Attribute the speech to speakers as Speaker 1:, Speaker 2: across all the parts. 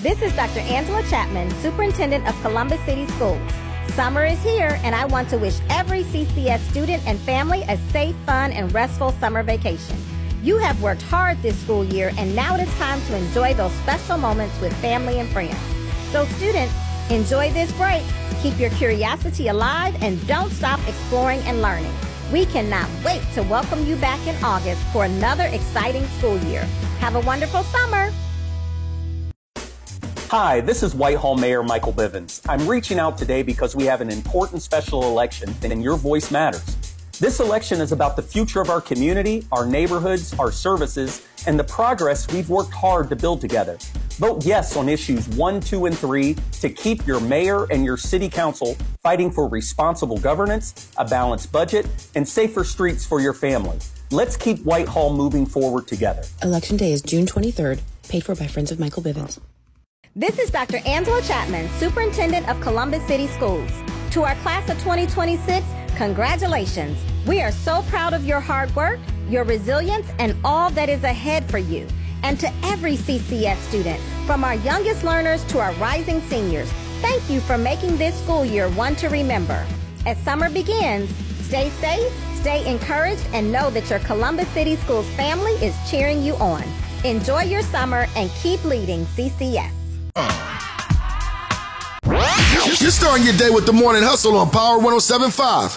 Speaker 1: This is Dr. Angela Chapman, Superintendent of Columbus City Schools. Summer is here, and I want to wish every CCS student and family a safe, fun, and restful summer vacation. You have worked hard this school year, and now it is time to enjoy those special moments with family and friends. So students, enjoy this break, keep your curiosity alive, and don't stop exploring and learning. We cannot wait to welcome you back in August for another exciting school year. Have a wonderful summer.
Speaker 2: Hi, this is Whitehall Mayor Michael Bivens. I'm reaching out today because we have an important special election, and your voice matters. This election is about the future of our community, our neighborhoods, our services, and the progress we've worked hard to build together. Vote yes on issues 1, 2, and 3 to keep your mayor and your city council fighting for responsible governance, a balanced budget, and safer streets for your family. Let's keep Whitehall moving forward together.
Speaker 3: Election Day is June 23rd, paid for by Friends of Michael Bivens.
Speaker 1: This is Dr. Angela Chapman, Superintendent of Columbus City Schools. To our class of 2026, congratulations. We are so proud of your hard work, your resilience, and all that is ahead for you. And to every CCS student, from our youngest learners to our rising seniors, thank you for making this school year one to remember. As summer begins, stay safe, stay encouraged, and know that your Columbus City Schools family is cheering you on. Enjoy your summer and keep leading CCS.
Speaker 4: You're starting your day with the Morning Hustle on Power 107.5.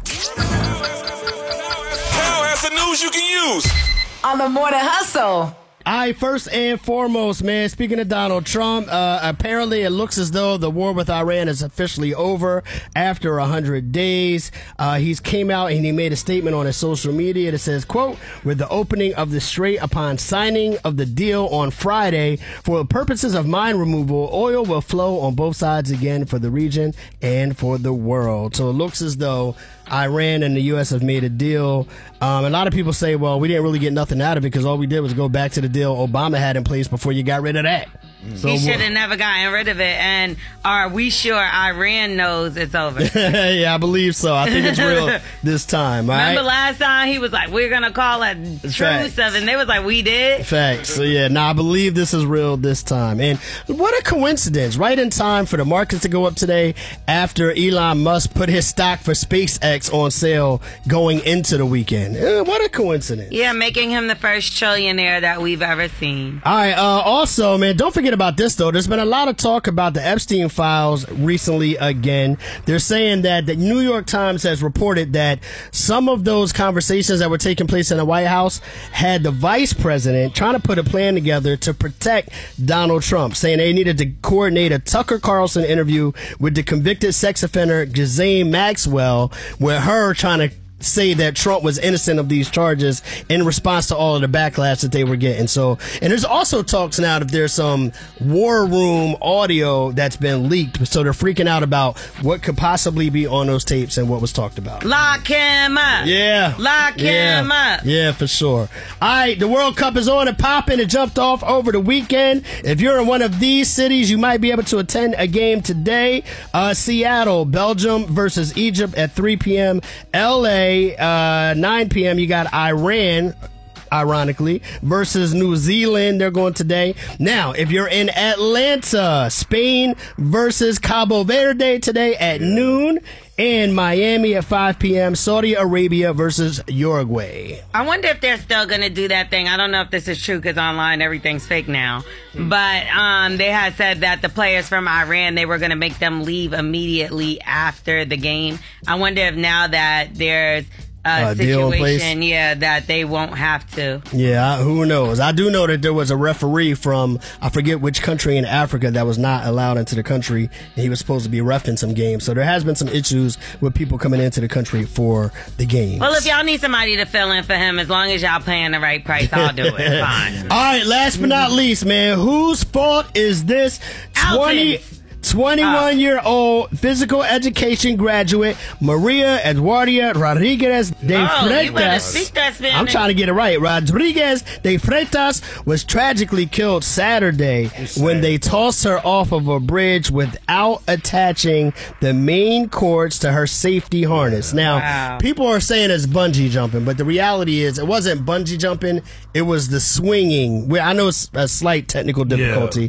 Speaker 5: Power has the news you can use
Speaker 6: on the Morning Hustle.
Speaker 7: All right, first and foremost, man, speaking of Donald Trump, apparently it looks as though the war with Iran is officially over after 100 days. He's came out and he made a statement on his social media that says, quote, with the opening of the Strait upon signing of the deal on Friday, for the purposes of mine removal, oil will flow on both sides again for the region and for the world. So it looks as though Iran and the U.S. have made a deal. A lot of people say, well, we didn't really get nothing out of it because all we did was go back to the deal Obama had in place before you got rid of that.
Speaker 8: So he should have never gotten rid of it. And are we sure Iran knows it's over?
Speaker 7: Yeah, I believe so. I think it's real this time.
Speaker 8: Remember last time he was like, we're going to call a truce, and they was like, we did?
Speaker 7: Facts. So yeah, I believe this is real this time. And what a coincidence. Right in time for the markets to go up today after Elon Musk put his stock for SpaceX on sale going into the weekend. What a coincidence.
Speaker 8: Yeah, making him the first trillionaire that we've ever seen.
Speaker 7: All right. Also, man, don't forget about this, though. There's been a lot of talk about the Epstein files recently again. They're saying that the New York Times has reported that some of those conversations that were taking place in the White House had the vice president trying to put a plan together to protect Donald Trump, saying they needed to coordinate a Tucker Carlson interview with the convicted sex offender Ghislaine Maxwell, with her trying to say that Trump was innocent of these charges in response to all of the backlash that they were getting. So, and there's also talks now that there's some war room audio that's been leaked. So they're freaking out about what could possibly be on those tapes and what was talked about.
Speaker 8: Lock him up.
Speaker 7: Yeah.
Speaker 8: Lock him up.
Speaker 7: Yeah, for sure. All right, the World Cup is on and popping. It jumped off over the weekend. If you're in one of these cities, you might be able to attend a game today. Seattle, Belgium versus Egypt at 3 p.m. LA, 9 p.m. you got Iran, ironically, versus New Zealand. They're going today. Now, if you're in Atlanta, Spain versus Cabo Verde today at noon. And Miami at 5 p.m. Saudi Arabia versus Uruguay.
Speaker 8: I wonder if they're still going to do that thing. I don't know if this is true because online everything's fake now. But they had said that the players from Iran, they were going to make them leave immediately after the game. I wonder if now that there's a situation, that they won't have to.
Speaker 7: Yeah, who knows? I do know that there was a referee from, I forget which country in Africa, that was not allowed into the country, and he was supposed to be reffing some games. So there has been some issues with people coming into the country for the games.
Speaker 8: Well, if y'all need somebody to fill in for him, as long as y'all paying the right price, I'll do it. Fine.
Speaker 7: All right, last but not least, man, whose fault is this? 21-year-old physical education graduate Maria Eduardia Rodriguez de Freitas. I'm trying to get it right. Rodriguez de Freitas was tragically killed Saturday when they tossed her off of a bridge without attaching the main cords to her safety harness. Now, people are saying it's bungee jumping, but the reality is it wasn't bungee jumping. It was the swinging. I know it's a slight technical difficulty.